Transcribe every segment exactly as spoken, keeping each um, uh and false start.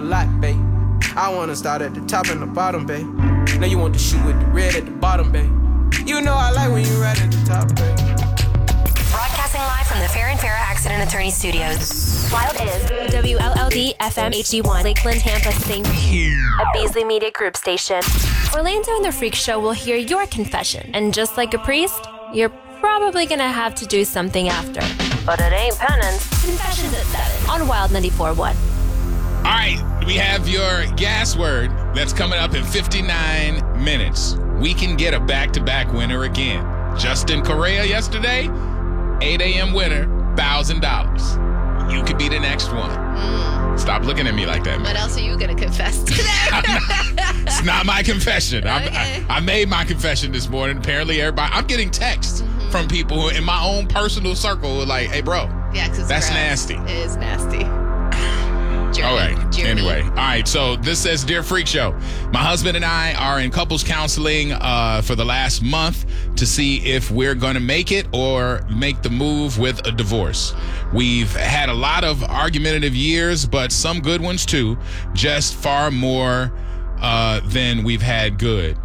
lot, babe. I wanna start at the top and the bottom, babe. Now you want to shoot with the red at the bottom, babe. You know I like when you right at the top, babe. Broadcasting live from the Fair and Fair Accident Attorney Studios. Wild is W L L D F M H D one, Lakeland, Tampa, Saint a Beasley Media Group station. Orlando and the Freak Show will hear your confession, and just like a priest, you're probably gonna have to do something after. But it ain't penance. Confessions at seven on Wild ninety-four point one. All right, we have your gas word that's coming up in fifty-nine minutes. We can get a back-to-back winner again. Justin Correa yesterday, eight a.m. winner, one thousand dollars. You could be the next one. Mm. Stop looking at me like that, man. What else are you going to confess today? not, it's not my confession. Okay. I, I made my confession this morning. Apparently, everybody, I'm getting texts mm-hmm. from people who, in my own personal circle who are like, hey, bro, yeah, that's gross. nasty. It is nasty. Journey. All right. Journey. Anyway. All right. So this says, Dear Freak Show, my husband and I are in couples counseling uh, for the last month to see if we're going to make it or make the move with a divorce. We've had a lot of argumentative years, but some good ones too, just far more uh, than we've had good.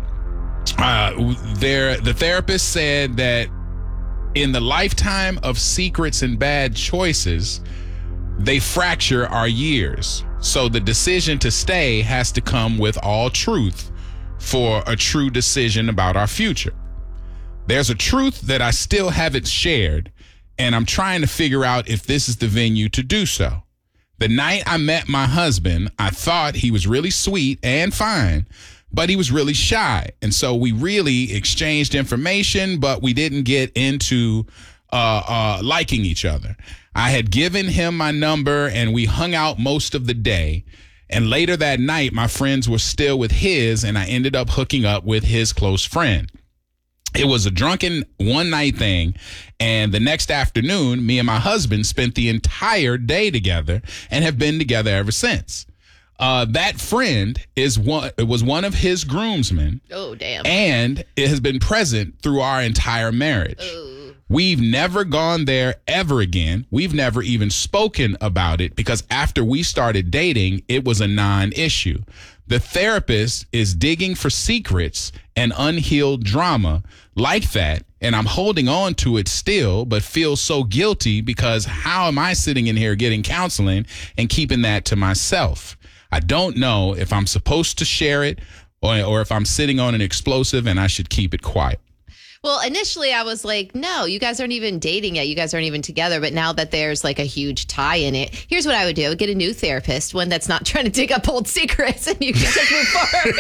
Uh, there, the therapist said that in the lifetime of secrets and bad choices, they fracture our years. So the decision to stay has to come with all truth for a true decision about our future. There's a truth that I still haven't shared, and I'm trying to figure out if this is the venue to do so. The night I met my husband, I thought he was really sweet and fine, but he was really shy. And so we really exchanged information, but we didn't get into uh, uh, liking each other. I had given him my number and we hung out most of the day. And later that night, my friends were still with his, and I ended up hooking up with his close friend. It was a drunken one night thing. And the next afternoon, me and my husband spent the entire day together and have been together ever since. Uh, that friend is one, it was one of his groomsmen. Oh, damn. And it has been present through our entire marriage. Ooh. We've never gone there ever again. We've never even spoken about it because after we started dating, it was a non-issue. The therapist is digging for secrets and unhealed drama like that, and I'm holding on to it still, but feel so guilty because how am I sitting in here getting counseling and keeping that to myself? I don't know if I'm supposed to share it or, or if I'm sitting on an explosive and I should keep it quiet. Well, initially I was like, no, you guys aren't even dating yet. You guys aren't even together. But now that there's like a huge tie in it, here's what I would do. I would get a new therapist, one that's not trying to dig up old secrets, and you can just move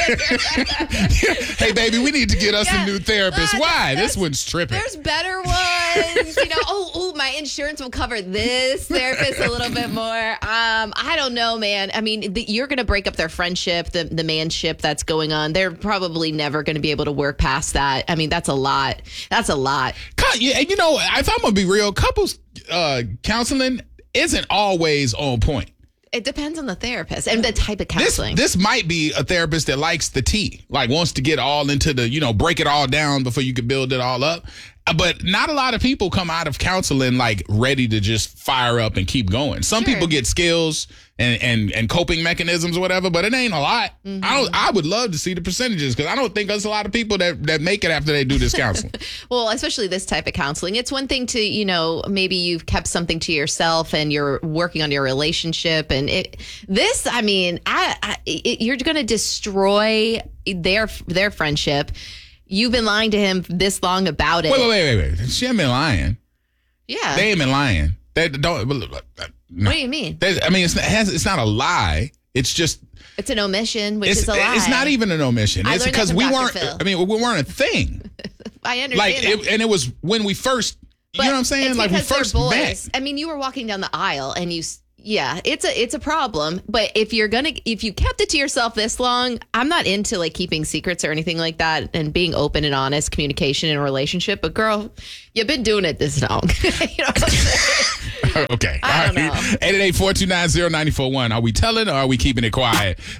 forward. Hey, baby, we need to get us yeah. a new therapist. Uh, Why? This one's tripping. There's better ones. You know, oh, oh, my insurance will cover this therapist a little bit more. Um, I don't know, man. I mean, the, you're going to break up their friendship, the, the manship that's going on. They're probably never going to be able to work past that. I mean, that's a lot. That's a lot. Yeah, you know, if I'm gonna be real, couples uh, counseling isn't always on point. It depends on the therapist and the type of counseling. This, this might be a therapist that likes the tea, like wants to get all into the, you know, break it all down before you can build it all up. But not a lot of people come out of counseling like ready to just fire up and keep going. Some Sure. people get skills and, and, and coping mechanisms or whatever, but it ain't a lot. Mm-hmm. I don't, I would love to see the percentages because I don't think there's a lot of people that, that make it after they do this counseling. Well, especially this type of counseling. It's one thing to, you know, maybe you've kept something to yourself and you're working on your relationship. And it, this, I mean, I, I it, you're going to destroy their their friendship. You've been lying to him this long about it. Wait, wait, wait, wait, wait. She ain't been lying. Yeah. They ain't been lying. They don't. No. What do you mean? I mean, it's, it has, it's not a lie. It's just. It's an omission, which is a lie. It's not even an omission. I It's learned because that from we Doctor weren't. Phil. I mean, we weren't a thing. I understand. Like, that. it, and it was when we first. But you know what I'm saying? It's like we because they're first boys. met. I mean, you were walking down the aisle and you. Yeah, it's a it's a problem. But if you're gonna if you kept it to yourself this long, I'm not into like keeping secrets or anything like that and being open and honest communication in a relationship. But girl, you've been doing it this long. You know what I'm saying? Okay. I don't All right. know. eight eight eight, four two nine, zero nine four one. Are we telling or are we keeping it quiet?